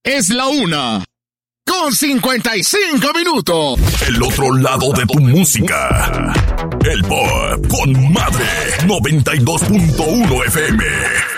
Es la 1:55. El otro lado de tu música. El Pop con Madre 92.1 FM.